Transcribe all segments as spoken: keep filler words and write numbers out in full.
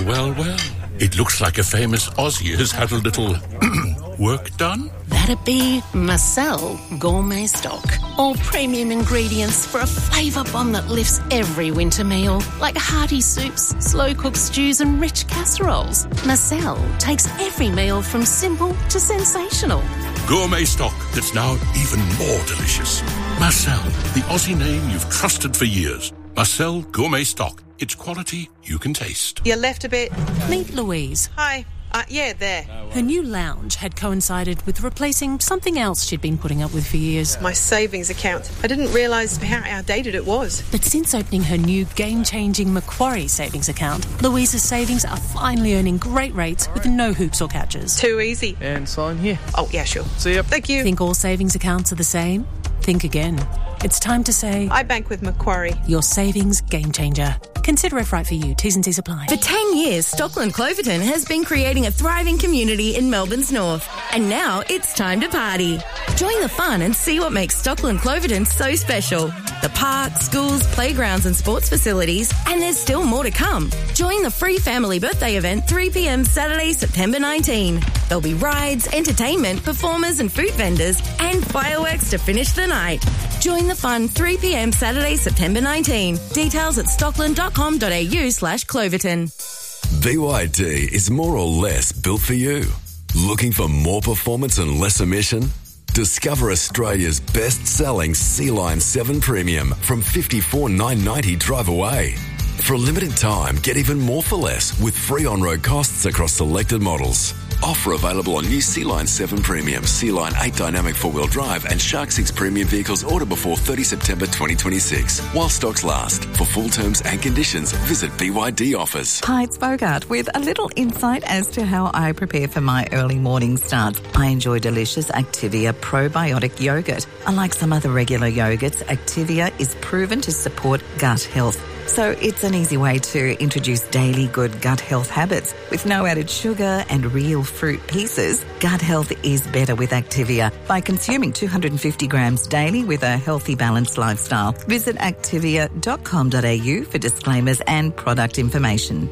well, well. It looks like a famous Aussie has had a little work done. That'd be Marcel Gourmet Stock. All premium ingredients for a flavour bomb that lifts every winter meal. Like hearty soups, slow-cooked stews and rich casseroles. Marcel takes every meal from simple to sensational. Gourmet stock that's now even more delicious. Marcel, the Aussie name you've trusted for years. Marcel Gourmet Stock. It's quality you can taste. You left a bit. Meet Louise. Hi. Uh, yeah, there. Her new lounge had coincided with replacing something else she'd been putting up with for years. My savings account. I didn't realise how outdated it was. But since opening her new game-changing Macquarie savings account, Louise's savings are finally earning great rates with no hoops or catches. Too easy. And sign here. Oh, yeah, sure. See ya. Thank you. Think all savings accounts are the same? Think again. It's time to say... I bank with Macquarie. Your savings game changer. Consider if right for you. T's and C's apply. For ten years, Stockland Cloverton has been creating a thriving community in Melbourne's north. And now it's time to party. Join the fun and see what makes Stockland Cloverton so special. The parks, schools, playgrounds and sports facilities. And there's still more to come. Join the free family birthday event three p.m. Saturday, September nineteenth. There'll be rides, entertainment, performers and food vendors and fireworks to finish the night. Join the fun three p.m. Saturday, September nineteenth. Details at stockland.com.au slash Cloverton. B Y D is more or less built for you. Looking for more performance and less emission? Discover Australia's best-selling Sea-Line seven Premium from fifty-four thousand nine hundred ninety dollars drive away. For a limited time, get even more for less with free on-road costs across selected models. Offer available on new Sea-Line seven Premium, Sea-Line eight Dynamic four-wheel drive and Shark six Premium vehicles order before thirtieth September twenty twenty-six. While stocks last. For full terms and conditions, visit B Y D Offers. Hi, it's Bogart with a little insight as to how I prepare for my early morning starts. I enjoy delicious Activia probiotic yogurt. Unlike some other regular yogurts, Activia is proven to support gut health. So it's an easy way to introduce daily good gut health habits. With no added sugar and real fruit pieces, gut health is better with Activia by consuming two hundred fifty grams daily with a healthy, balanced lifestyle. Visit activia dot com dot a u for disclaimers and product information.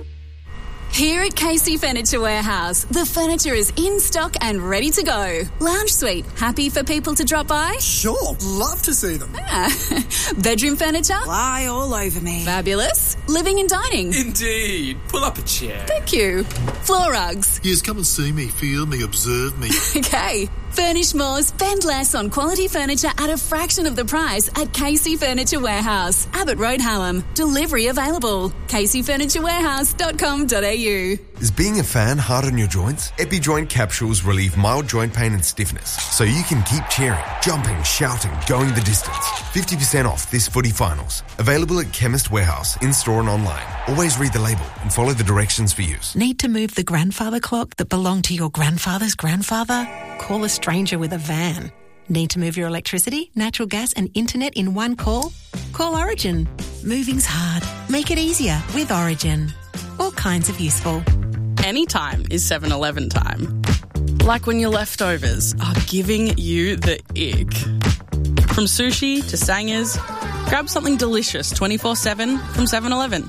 Here at Casey Furniture Warehouse, the furniture is in stock and ready to go. Lounge suite, happy for people to drop by? Sure, love to see them. Ah. Bedroom furniture? Lie all over me. Fabulous. Living and dining? Indeed. Pull up a chair. Thank you. Floor rugs? Yes, come and see me, feel me, observe me. Okay. Furnish more, spend less on quality furniture at a fraction of the price at Casey Furniture Warehouse, Abbott Road, Hallam. Delivery available. casey furniture warehouse dot com dot a u. Is being a fan hard on your joints? EpiJoint capsules relieve mild joint pain and stiffness, so you can keep cheering, jumping, shouting, going the distance. fifty percent off this footy finals. Available at Chemist Warehouse, in-store and online. Always read the label and follow the directions for use. Need to move the grandfather clock that belonged to your grandfather's grandfather? Call a stranger with a van. Need to move your electricity, natural gas and internet in one call? Call Origin. Moving's hard. Make it easier with Origin. All kinds of useful. Anytime is seven eleven time. Like when your leftovers are giving you the ick. From sushi to sangers, grab something delicious twenty-four seven from seven eleven.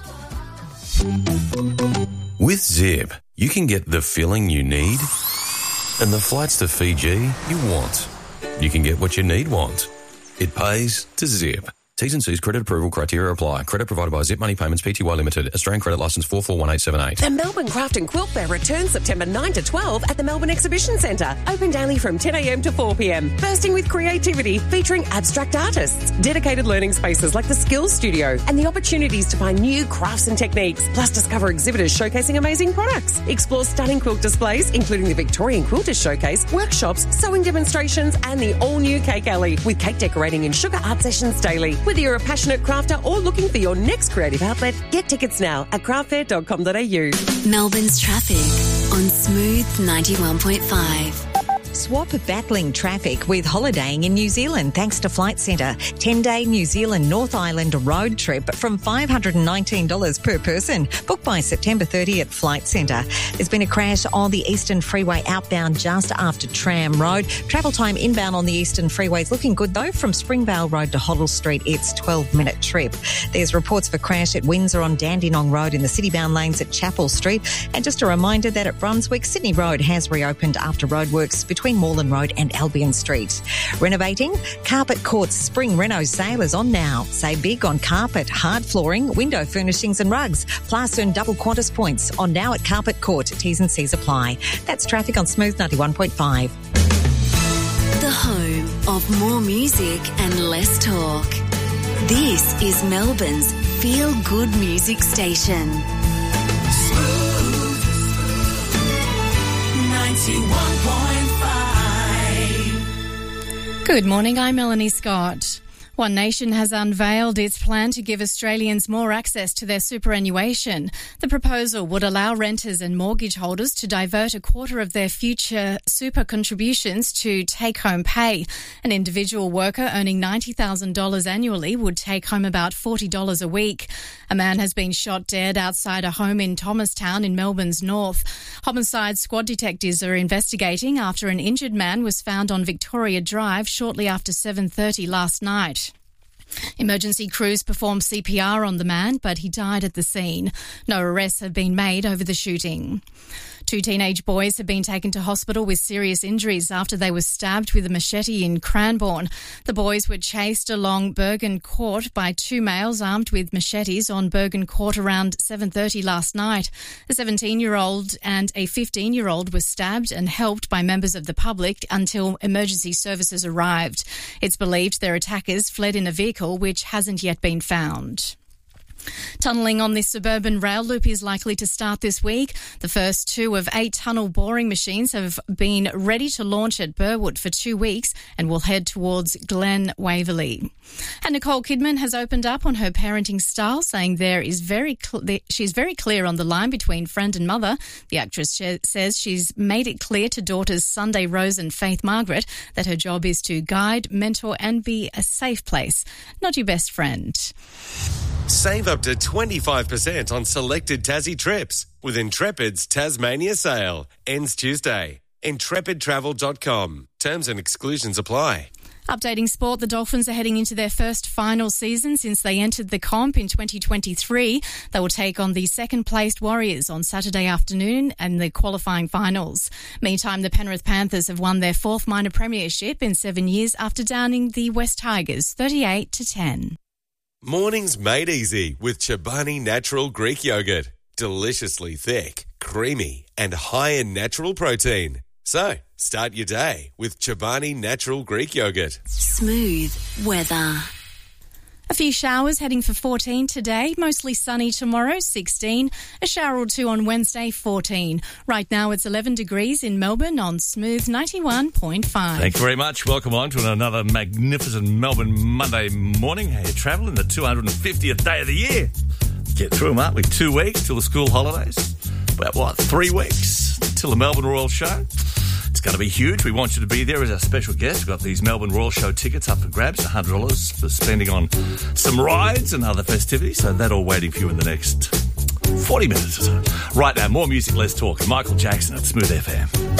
With Zip, you can get the filling you need and the flights to Fiji you want. You can get what you need want. It pays to Zip. T's and C's credit approval criteria apply. Credit provided by Zip Money Payments Pty Limited. Australian credit licence four four one eight seven eight. The Melbourne Craft and Quilt Fair returns September ninth to twelfth at the Melbourne Exhibition Centre. Open daily from ten a.m. to four p.m. Bursting with creativity, featuring abstract artists, dedicated learning spaces like the Skills Studio, and the opportunities to find new crafts and techniques. Plus, discover exhibitors showcasing amazing products. Explore stunning quilt displays, including the Victorian Quilters Showcase, workshops, sewing demonstrations, and the all-new Cake Alley, with cake decorating and sugar art sessions daily. Whether you're a passionate crafter or looking for your next creative outlet, get tickets now at craft fair dot com dot a u. Melbourne's traffic on Smooth ninety-one point five. Swap battling traffic with holidaying in New Zealand thanks to Flight Centre. ten-day New Zealand North Island road trip from five hundred nineteen dollars per person. Book by September thirtieth at Flight Centre. There's been a crash on the Eastern Freeway outbound just after Tram Road. Travel time inbound on the Eastern Freeway is looking good though. From Springvale Road to Hoddle Street, it's a twelve minute trip. There's reports of a crash at Windsor on Dandenong Road in the city-bound lanes at Chapel Street. And just a reminder that at Brunswick, Sydney Road has reopened after roadworks between Moreland Road and Albion Street. Renovating? Carpet Court's spring reno sale is on now. Save big on carpet, hard flooring, window furnishings and rugs. Plus earn double Qantas points on now at Carpet Court. T's and C's apply. That's traffic on Smooth ninety-one point five. The home of more music and less talk. This is Melbourne's feel-good music station. Smooth ninety-one point five. Good morning, I'm Melanie Scott. One Nation has unveiled its plan to give Australians more access to their superannuation. The proposal would allow renters and mortgage holders to divert a quarter of their future super contributions to take-home pay. An individual worker earning ninety thousand dollars annually would take home about forty dollars a week. A man has been shot dead outside a home in Thomastown in Melbourne's north. Homicide squad detectives are investigating after an injured man was found on Victoria Drive shortly after seven thirty last night. Emergency crews performed C P R on the man, but he died at the scene. No arrests have been made over the shooting. Two teenage boys have been taken to hospital with serious injuries after they were stabbed with a machete in Cranbourne. The boys were chased along Bergen Court by two males armed with machetes on Bergen Court around seven thirty last night. A seventeen-year-old and a fifteen-year-old were stabbed and helped by members of the public until emergency services arrived. It's believed their attackers fled in a vehicle which hasn't yet been found. Tunnelling on this suburban rail loop is likely to start this week. The first two of eight tunnel boring machines have been ready to launch at Burwood for two weeks and will head towards Glen Waverley. And Nicole Kidman has opened up on her parenting style, saying there is very cl- she's very clear on the line between friend and mother. The actress sh- says she's made it clear to daughters Sunday Rose and Faith Margaret that her job is to guide, mentor and be a safe place, not your best friend. Save up to twenty-five percent on selected Tassie trips with Intrepid's Tasmania sale. Ends Tuesday. intrepid travel dot com. Terms and exclusions apply. Updating sport, the Dolphins are heading into their first final season since they entered the comp in twenty twenty-three. They will take on the second-placed Warriors on Saturday afternoon and the qualifying finals. Meantime, the Penrith Panthers have won their fourth minor premiership in seven years after downing the West Tigers thirty-eight to ten. Mornings made easy with Chobani Natural Greek Yogurt. Deliciously thick, creamy and high in natural protein. So, start your day with Chobani Natural Greek Yogurt. Smooth weather. A few showers heading for fourteen today, mostly sunny tomorrow, sixteen. A shower or two on Wednesday, fourteen. Right now it's eleven degrees in Melbourne on Smooth ninety-one point five. Thank you very much. Welcome on to another magnificent Melbourne Monday morning. How you travelling? The two hundred fiftieth day of the year. Get through them, aren't we? Two weeks till the school holidays. About, what, three weeks till the Melbourne Royal Show. It's going to be huge. We want you to be there as our special guest. We've got these Melbourne Royal Show tickets up for grabs, one hundred dollars for spending on some rides and other festivities. So that all waiting for you in the next forty minutes or so. Right now, more music, less talk. Michael Jackson at Smooth F M.